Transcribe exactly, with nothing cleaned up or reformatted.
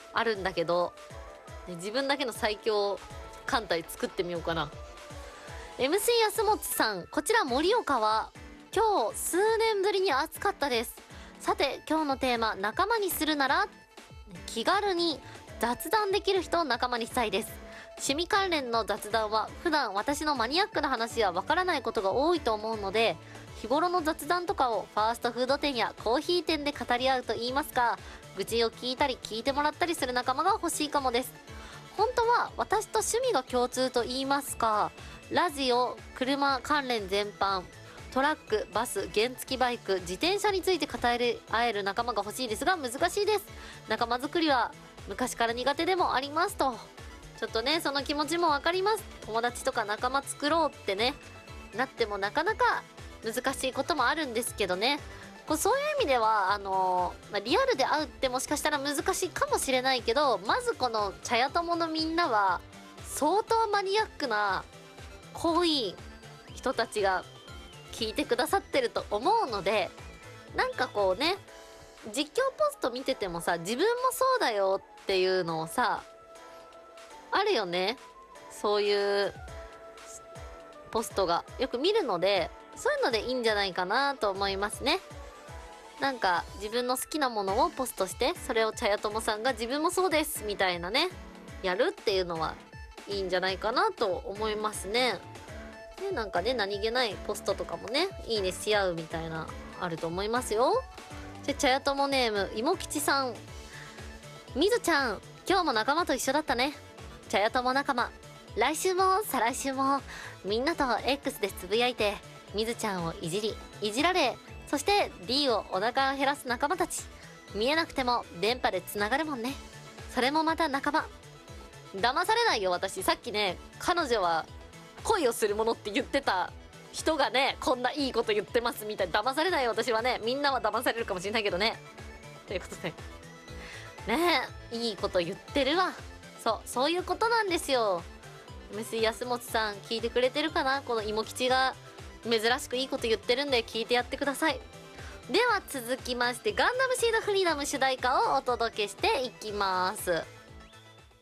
あるんだけど、ね、自分だけの最強艦隊作ってみようかな。 エムシー 安本さん、こちら盛岡は今日数年ぶりに暑かったです。さて今日のテーマ、仲間にするなら気軽に雑談できる人を仲間にしたいです。趣味関連の雑談は普段私のマニアックな話やわからないことが多いと思うので、日頃の雑談とかをファーストフード店やコーヒー店で語り合うと言いますか、愚痴を聞いたり聞いてもらったりする仲間が欲しいかもです。本当は私と趣味が共通と言いますか、ラジオ、車関連全般、トラック、バス、原付バイク、自転車について語り合える仲間が欲しいですが難しいです。仲間作りは昔から苦手でもありますと。ちょっとね、その気持ちもわかります。友達とか仲間作ろうってね、なってもなかなか難しいこともあるんですけどね。こうそういう意味では、あのーまあ、リアルで会うってもしかしたら難しいかもしれないけど、まずこの茶屋友のみんなは、相当マニアックな、濃い人たちが聞いてくださってると思うので、なんかこうね、実況ポスト見ててもさ、自分もそうだよっていうのをさ、あるよね。そういうポストがよく見るので、そういうのでいいんじゃないかなと思いますね。なんか自分の好きなものをポストして、それを茶屋友さんが自分もそうですみたいなね、やるっていうのはいいんじゃないかなと思いますね。で、なんかね、何気ないポストとかもね、いいねし合うみたいなあると思いますよ。で、茶屋友ネームいもきちさん、みずちゃん、今日も仲間と一緒だったね。茶屋友仲間、来週も再来週もみんなと X でつぶやいて、みずちゃんをいじりいじられ、そして D をお腹を減らす仲間たち。見えなくても電波でつながるもんね。それもまた仲間。騙されないよ。私さっきね、彼女は恋をするものって言ってた人がね、こんないいこと言ってますみたいな。騙されないよ私はね。みんなは騙されるかもしれないけどね。ということでねえ、いいこと言ってるわ。そう、そういうことなんですよ。エムシー 安本さん聞いてくれてるかな。この芋吉が珍しくいいこと言ってるんで聞いてやってください。では続きまして、ガンダムシードフリーダム主題歌をお届けしていきます。